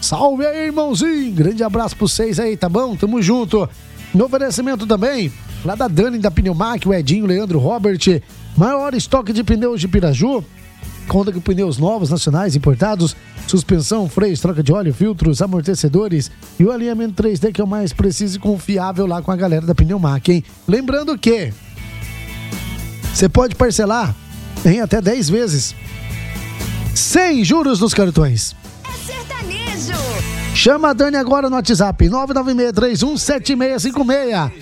Salve aí, irmãozinho. Grande abraço pra vocês aí, tá bom? Tamo junto. No oferecimento também, lá da Dani da Pneumac, o Edinho, Leandro, Robert. Maior estoque de pneus de Piraju. Conta com pneus novos, nacionais, importados, suspensão, freios, troca de óleo, filtros, amortecedores e o alinhamento 3D que é o mais preciso e confiável lá com a galera da Pneumac, hein? Lembrando que você pode parcelar em até 10 vezes sem juros nos cartões. É sertanejo. Chama a Dani agora no WhatsApp, 996317656.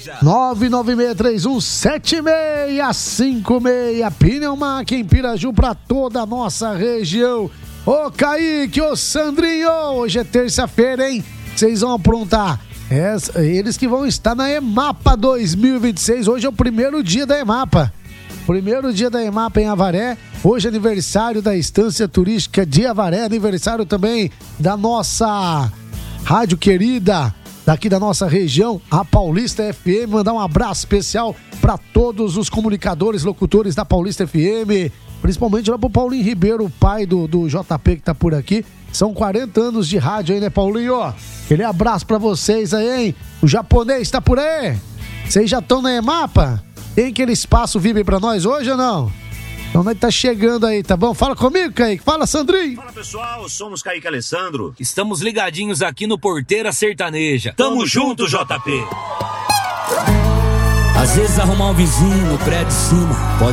996317656. Pneumac em Piraju pra toda a nossa região. Ô Kaique, ô Sandrinho, hoje é terça-feira, hein? Vocês vão aprontar. Eles que vão estar na EMAPA 2026. Hoje é o primeiro dia da EMAPA. Primeiro dia da EMAPA em Avaré. Hoje é aniversário da Estância Turística de Avaré. Aniversário também da nossa rádio querida, daqui da nossa região, a Paulista FM. Mandar um abraço especial para todos os comunicadores, locutores da Paulista FM. Principalmente lá pro Paulinho Ribeiro, o pai do JP que tá por aqui. São 40 anos de rádio aí, né, Paulinho? Aquele abraço pra vocês aí, hein? O japonês tá por aí? Vocês já estão na EMAPA? Tem aquele espaço VIP pra nós hoje ou não? Então nós tá chegando aí, tá bom? Fala comigo, Kaique. Fala, Sandrinho. Fala, pessoal. Somos Kaique e Alessandro. Estamos ligadinhos aqui no Porteira Sertaneja. Tamo junto, JP. Às vezes arrumar um vizinho no prédio de cima